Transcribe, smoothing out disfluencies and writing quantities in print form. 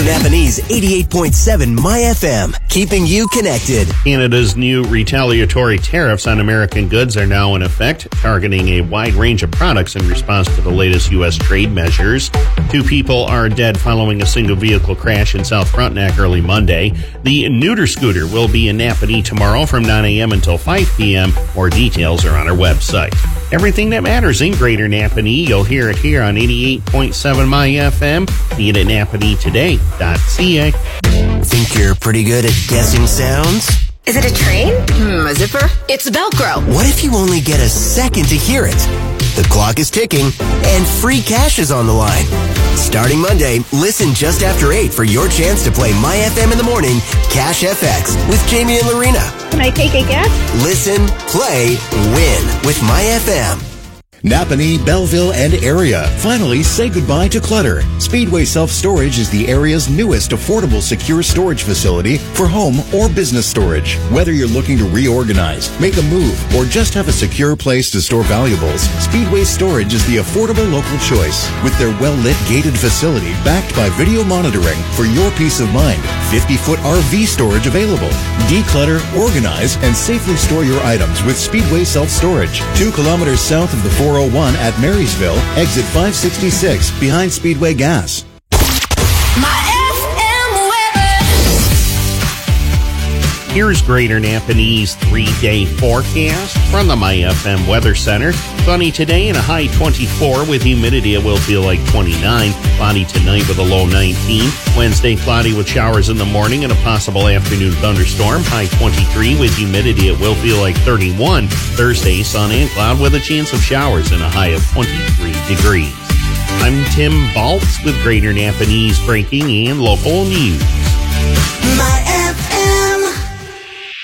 Napanese 88.7 My FM, keeping you connected. Canada's new retaliatory tariffs on American goods are now in effect, targeting a wide range of products in response to the latest U.S. trade measures. 2 people are dead following a single vehicle crash in South Frontenac early Monday. The Neuter Scooter will be in Napanee tomorrow from 9 a.m. until 5 p.m. More details are on our website. Everything that matters in Greater Napanee, you'll hear it here on 88.7 My FM. See it at napaneetoday.ca. Think you're pretty good at guessing sounds? Is it a train? A zipper? It's Velcro. What if you only get a second to hear it? The clock is ticking, and free cash is on the line. Starting Monday, listen just after 8 for your chance to play My FM in the Morning, Cash FX with Jamie and Lorena. Can I take a guess? Listen, play, win with My FM. Napanee, Belleville, and area. Finally, say goodbye to clutter. Speedway Self-Storage is the area's newest affordable secure storage facility for home or business storage. Whether you're looking to reorganize, make a move, or just have a secure place to store valuables, Speedway Storage is the affordable local choice. With their well-lit gated facility backed by video monitoring for your peace of mind. 50-foot RV storage available. Declutter, organize, and safely store your items with Speedway Self-Storage. 2 kilometers south of the 401 at Marysville, exit 566 behind Speedway Gas. Here's Greater Napanee's 3-day forecast from the My FM Weather Center. Sunny today and a high 24 with humidity. It will feel like 29. Cloudy tonight with a low 19. Wednesday, cloudy with showers in the morning and a possible afternoon thunderstorm. High 23 with humidity. It will feel like 31. Thursday, sun and cloud with a chance of showers and a high of 23 degrees. I'm Tim Baltz with Greater Napanee's breaking and local news. My